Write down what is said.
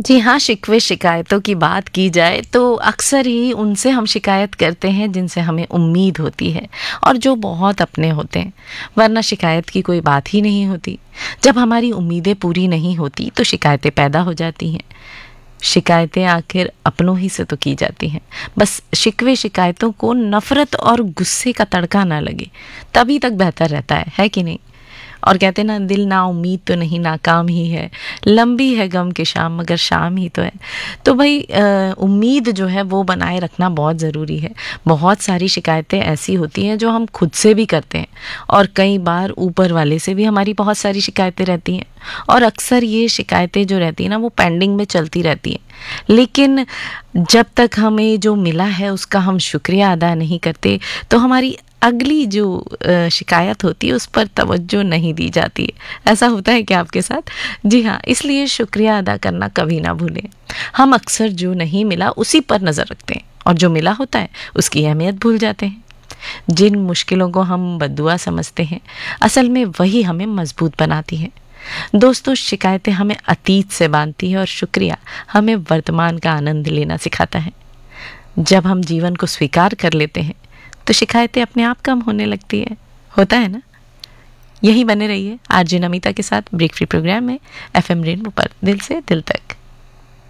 जी हाँ, शिकवे शिकायतों की बात की जाए तो अक्सर ही उनसे हम शिकायत करते हैं जिनसे हमें उम्मीद होती है और जो बहुत अपने होते हैं, वरना शिकायत की कोई बात ही नहीं होती। जब हमारी उम्मीदें पूरी नहीं होती तो शिकायतें पैदा हो जाती हैं। शिकायतें आखिर अपनों ही से तो की जाती हैं। बस शिकवे शिकायतों को नफ़रत और गुस्से का तड़का ना लगे, तभी तक बेहतर रहता है कि नहीं? और कहते ना, दिल ना उम्मीद तो नहीं नाकाम ही है, लंबी है गम की शाम मगर शाम ही तो है। तो भाई उम्मीद जो है वो बनाए रखना बहुत ज़रूरी है। बहुत सारी शिकायतें ऐसी होती हैं जो हम खुद से भी करते हैं और कई बार ऊपर वाले से भी हमारी बहुत सारी शिकायतें रहती हैं। और अक्सर ये शिकायतें जो रहती हैं ना वो पेंडिंग में चलती रहती हैं। लेकिन जब तक हमें जो मिला है उसका हम शुक्रिया अदा नहीं करते तो हमारी अगली जो शिकायत होती है उस पर तवज्जो नहीं दी जाती है। ऐसा होता है क्या आपके साथ? जी हाँ, इसलिए शुक्रिया अदा करना कभी ना भूलें। हम अक्सर जो नहीं मिला उसी पर नज़र रखते हैं और जो मिला होता है उसकी अहमियत भूल जाते हैं। जिन मुश्किलों को हम बद्दुआ समझते हैं, असल में वही हमें मजबूत बनाती हैं। दोस्तों, शिकायतें हमें अतीत से बांधती है और शुक्रिया हमें वर्तमान का आनंद लेना सिखाता है। जब हम जीवन को स्वीकार कर लेते हैं तो शिकायतें अपने आप कम होने लगती है। होता है ना? यही बने रहिए आरजे नमिता के साथ ब्रेक फ्री प्रोग्राम में, एफएम रेनबो पर, दिल से दिल तक।